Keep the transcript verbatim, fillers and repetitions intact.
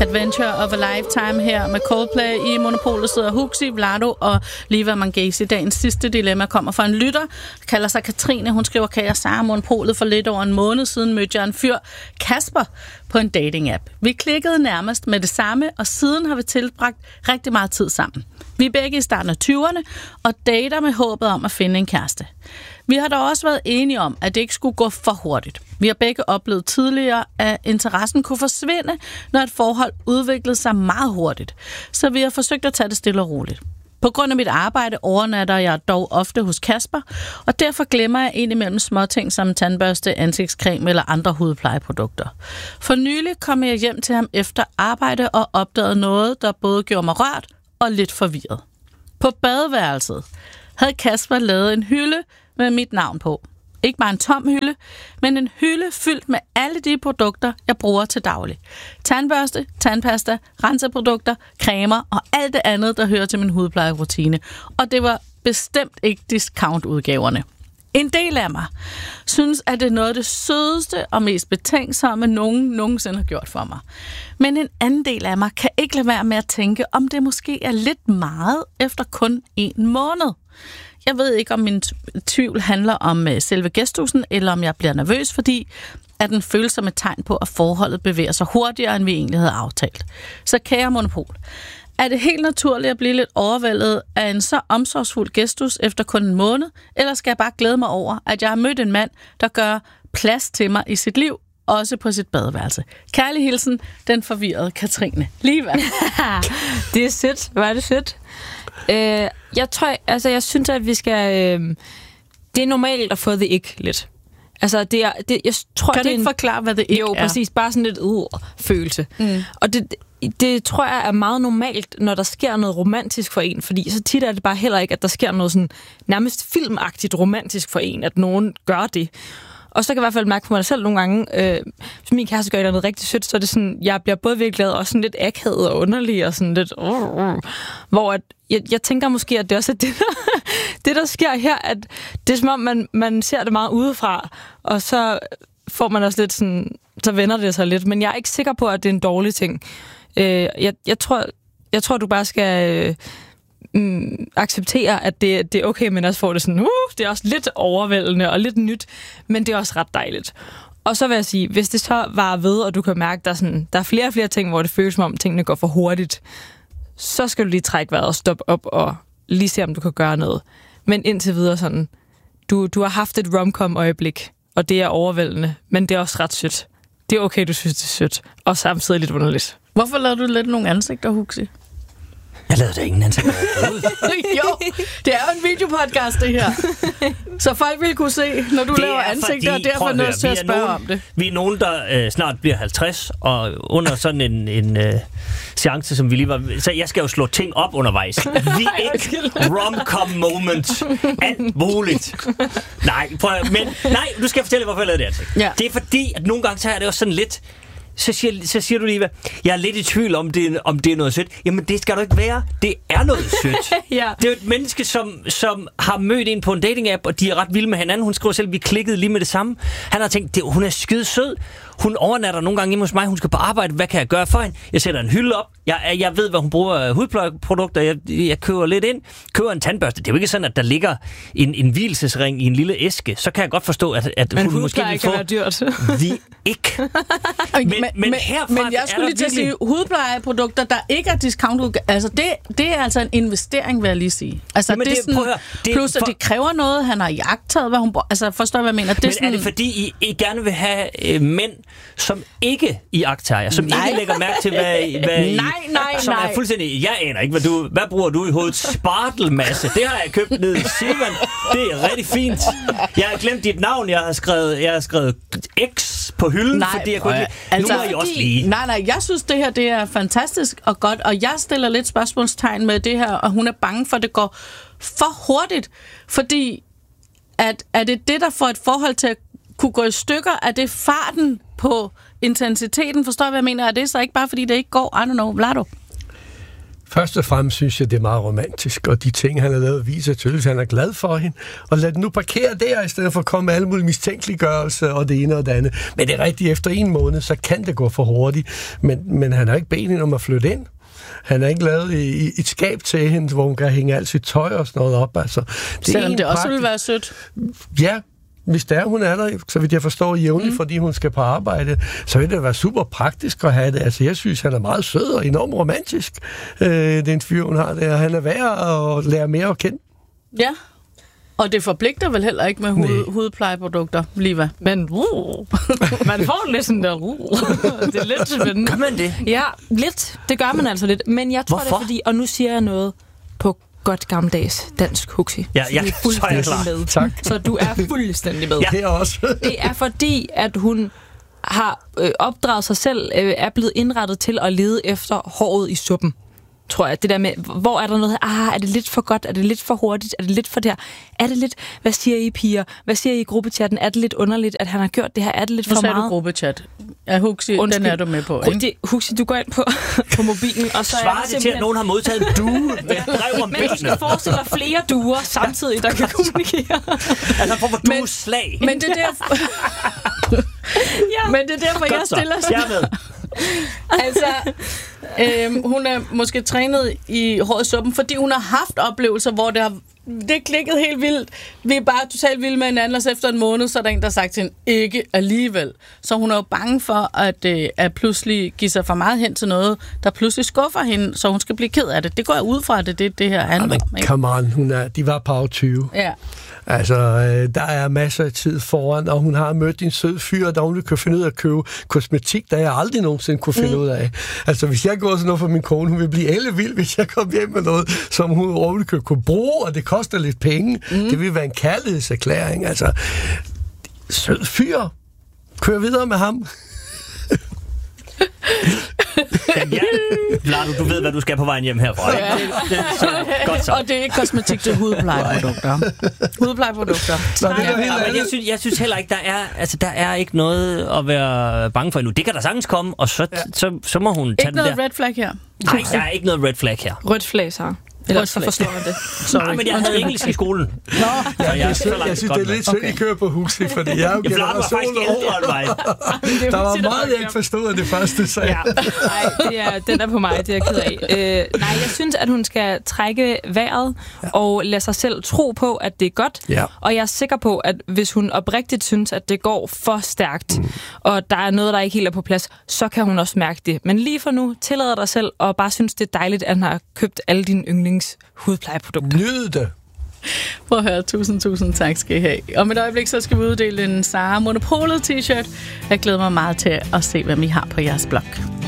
Adventure of a Lifetime her med Coldplay. I Monopolet sidder Huxi, Vlado og Liva Mangesi. Dagens sidste dilemma kommer fra en lytter, der kalder sig Katrine. Hun skriver, kan jeg sige Monopolet for lidt over en måned siden mødte jeg en fyr, Kasper, på en dating-app. Vi klikkede nærmest med det samme, og siden har vi tilbragt rigtig meget tid sammen. Vi er begge i starten af tyverne og dater med håbet om at finde en kæreste. Vi har dog også været enige om, at det ikke skulle gå for hurtigt. Vi har begge oplevet tidligere, at interessen kunne forsvinde, når et forhold udviklede sig meget hurtigt. Så vi har forsøgt at tage det stille og roligt. På grund af mit arbejde overnatter jeg dog ofte hos Kasper, og derfor glemmer jeg indimellem småting som tandbørste, ansigtscreme eller andre hudplejeprodukter. For nylig kom jeg hjem til ham efter arbejde og opdagede noget, der både gjorde mig rørt og lidt forvirret. På badeværelset havde Kasper lavet en hylde med mit navn på. Ikke bare en tom hylde, men en hylde fyldt med alle de produkter, jeg bruger til daglig. Tandbørste, tandpasta, renseprodukter, cremer og alt det andet, der hører til min hudplejerutine. Og det var bestemt ikke discount-udgaverne. En del af mig synes, at det er noget af det sødeste og mest betænksomme, nogen nogensinde har gjort for mig. Men en anden del af mig kan ikke lade være med at tænke, om det måske er lidt meget efter kun en måned. Jeg ved ikke, om min tvivl handler om selve gestusen, eller om jeg bliver nervøs, fordi at den føles som et tegn på, at forholdet bevæger sig hurtigere, end vi egentlig havde aftalt. Så kære Monopol, er det helt naturligt at blive lidt overvældet af en så omsorgsfuld gestus efter kun en måned, eller skal jeg bare glæde mig over, at jeg har mødt en mand, der gør plads til mig i sit liv, også på sit badeværelse? Kærlig hilsen, den forvirrede Katrine. Liva. Det er sødt. Hvor er det sødt. Øh, jeg tror, altså jeg synes, at vi skal... Øh, det er normalt at få det ikke lidt. Altså, det er... Det, jeg tror, kan det du ikke en, forklare, hvad det ikke jo, er? Jo, præcis. Bare sådan lidt uh, følelse. Mm. Og det, det tror jeg er meget normalt, når der sker noget romantisk for en, fordi så tit er det bare heller ikke, at der sker noget sådan nærmest filmagtigt romantisk for en, at nogen gør det. Og så kan jeg i hvert fald mærke på mig selv nogle gange, øh, hvis min kæreste gør noget rigtig sødt, så er det sådan, jeg bliver både virkelig glad og sådan lidt akavet og underlig og sådan lidt, uh, uh, hvor at, jeg, jeg tænker måske, at det også er det, der, det, der sker her, at det er som om, man, man ser det meget udefra, og så får man også lidt sådan, så vender det sig lidt, men jeg er ikke sikker på, at det er en dårlig ting. Øh, jeg, jeg, tror, jeg tror, du bare skal... Øh, Mm, acceptere, at det, det er okay, men også får det sådan, uh, det er også lidt overvældende og lidt nyt, men det er også ret dejligt. Og så vil jeg sige, hvis det så var ved, og du kan mærke, at der er, sådan, der er flere og flere ting, hvor det føles som om, tingene går for hurtigt, så skal du lige trække vejret og stoppe op og lige se, om du kan gøre noget. Men indtil videre sådan, du, du har haft et rom-com-øjeblik, og det er overvældende, men det er også ret sødt. Det er okay, du synes, det er sødt, og samtidig lidt underligt. Hvorfor lavede du lidt nogle ansigter, Huxi? Jeg lavede da ingen ansigt. Jo, det er jo en videopodcast, det her. Så folk vil kunne se, når du det laver ansigter, og derfor er nødt til at spørge nogen, om det. Vi er nogen, der øh, snart bliver halvtreds, og under sådan en, en øh, seance, som vi lige var... Så jeg skal jo slå ting op undervejs. Vi er ikke rom-com moment. Alt muligt. Nej, prøv, men, nej, du skal fortælle, hvorfor jeg lavede det ansigt. Ja. Det er fordi, at nogle gange så er det også sådan lidt... Så siger, så siger du lige, jeg er lidt i tvivl om det, om det er noget sødt. Jamen, det skal du ikke være. Det er noget sødt. Ja. Det er jo et menneske, som, som har mødt en på en dating-app, og de er ret vilde med hinanden. Hun skriver selv, vi klikkede lige med det samme. Han har tænkt, det, hun er skide sød. Hun overnatter nogle gange hjemme hos mig. Hun skal på arbejde. Hvad kan jeg gøre for hende? Jeg sætter en hylde op. Jeg, jeg ved, hvad hun bruger af hudplejeprodukter. Jeg, jeg køber lidt ind. Køber en tandbørste. Det er jo ikke sådan, at der ligger en, en hvilesesring i en lille æske. Så kan jeg godt forstå, at, at men hun måske vil få... Men hudpleje kan være dyrt. Vi ikke. Men, men, men herfra men jeg skulle lige til at sige, hudplejeprodukter, der ikke er discount, altså det, det er altså en investering, vil jeg lige sige. Altså jamen det, det, sådan, det, plus at for... det kræver noget, han har jagttaget, hvad hun... Altså forstår jeg, hvad jeg mener? Det men er, sådan... er det fordi, I, I gerne vil have øh, mænd, som ikke iagttager, som nej. ikke lægger mærke til, hvad, hvad I... Nej, nej, som nej. er fuldstændig... Jeg aner ikke, hvad du... Hvad bruger du i hovedet? Spartelmasse. Det har jeg købt ned i Silvan. Det er rigtig fint. Jeg har glemt dit navn. Jeg har skrevet, jeg har skrevet X på hylden, nej, fordi jeg kunne ikke... Altså, nu må I også lige... Nej, nej, jeg synes, det her det er fantastisk og godt, og jeg stiller lidt spørgsmålstegn med det her, og hun er bange for, at det går for hurtigt, fordi at, er det det, der får et forhold til at kunne gå i stykker? Er det farten på intensiteten? Forstår jeg, hvad jeg mener? Er det så ikke bare, fordi det ikke går? I don't know. Vlado? Først og fremmest synes jeg, det er meget romantisk, og de ting, han har lavet, viser tydeligt, at han er glad for hende. Og lad den nu parkere der, i stedet for at komme med alle mulige mistænkeliggørelser og det ene og det andet. Men det er rigtigt, efter en måned, så kan det gå for hurtigt. Men, men han har ikke bedt hende om at flytte ind. Han har ikke lavet i, et skab til hende, hvor hun kan hænge alt sit tøj og sådan noget op. Altså, det Selvom det også praktisk... ville være sødt. Ja, hvis der hun er der, så vidt jeg forstår jævnligt, mm. fordi hun skal på arbejde, så vil det være super praktisk at have det. Altså, jeg synes, han er meget sød og enormt romantisk, øh, den fyr, hun har der. Han er værd at lære mere at kende. Ja, og det forpligter vel heller ikke med hud, hudplejeprodukter, Liva? Men uh, man får lidt sådan der, uh, det er lidt spændende. Gør man det? Ja, lidt. Det gør man altså lidt. Men jeg tror, Hvorfor? det er fordi, og nu siger jeg noget på godt gammeldags dansk, Huxi. Ja, ja, så, er fuldstændig så er jeg klar. med. Tak. Så du er fuldstændig med. Ja. Det er også. Det er fordi, at hun har øh, opdraget sig selv, øh, er blevet indrettet til at lede efter håret i suppen. Tror jeg. Det der med, hvor er der noget, ah, er det lidt for godt, er det lidt for hurtigt, er det lidt for der, er det lidt, hvad siger I piger, hvad siger I i gruppechatten, er det lidt underligt, at han har gjort det her, er det lidt Nu for sagde meget? du gruppechat. Ja, Huxi, den er du med på, ikke? Det, Huxi, du går ind på, på mobilen, og så Svarer er det til, at nogen har modtaget en due med et brev om men du skal benene? forestille dig flere duer samtidig, der kan kommunikere. Altså, for hvor du slag. Men det er derfor, Ja. men det er derfor jeg Godt så. stiller Jeg er med. Altså, øhm, hun er måske trænet i håret i suppen, fordi hun har haft oplevelser, hvor det har det er klikket helt vildt. Vi er bare totalt vilde med hinanden, og så efter en måned, så er der en, der har sagt til hende, ikke alligevel. Så hun er jo bange for, at, øh, at pludselig give sig for meget hen til noget, der pludselig skuffer hende, så hun skal blive ked af det. Det går jeg ud fra, at det det, det her handler om. Men come on, hun er, de var på tyve. Ja. Altså, øh, der er masser af tid foran, og hun har mødt en sød fyr, der hun kan finde ud af at købe kosmetik, der jeg aldrig nogensinde kunne finde mm. ud af. Altså, hvis jeg går sådan noget for min kone, hun vil blive ellevild, hvis jeg kommer hjem med noget, som hun overhovedet kunne bruge, og det koster lidt penge. Mm. Det vil være en kærlighedserklæring. Altså, sød fyr. Kør videre med ham. Jamen, ja, Vlado, du ved, hvad du skal på vejen hjem herfra. Ja. Det, det, så, godt så. Og det er ikke kosmetik, det er hudplejeprodukter. Hudplejeprodukter. Nå, det er Ja, helt men andet. jeg synes, jeg synes heller ikke, der er, altså, der er ikke noget at være bange for endnu. Det kan der sagtens komme, og så, ja. så, så må hun tage Ikke den noget der. red flag her. Nej, der er ikke noget red flag her. Rødt flag, så. Ellers så forstår man det. Sorry. Nej, men jeg havde engelsk i skolen. Nå, ja, jeg, jeg, synes, jeg synes, det er lidt synd, I kører på Huxi, fordi jeg er jo Jeg Vlado var faktisk ældre end mig. Der var meget, jeg ikke forstod af det første, sagde. Ja. Nej, det er, den er på mig, det er jeg ked af. Øh, nej, jeg synes, at hun skal trække vejret ja. og lade sig selv tro på, at det er godt. Ja. Og jeg er sikker på, at hvis hun oprigtigt synes, at det går for stærkt, mm. og der er noget, der ikke helt er på plads, så kan hun også mærke det. Men lige for nu, tillader dig selv, og bare synes, det er dejligt, at han har købt alle dine yndlings hudplejeprodukter. Nyd det. Prøv at høre, tusind, tusind tak skal I have. Om et øjeblik, så skal vi uddele en Sara Monopolet t-shirt. Jeg glæder mig meget til at se, hvad I har på jeres blog.